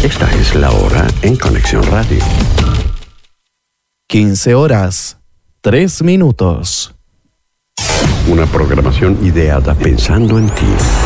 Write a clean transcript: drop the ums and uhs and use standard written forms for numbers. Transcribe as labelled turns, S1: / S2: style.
S1: Esta es la hora en Conexión Radio.
S2: 15 horas, 3 minutos.
S1: Una programación ideada pensando en ti.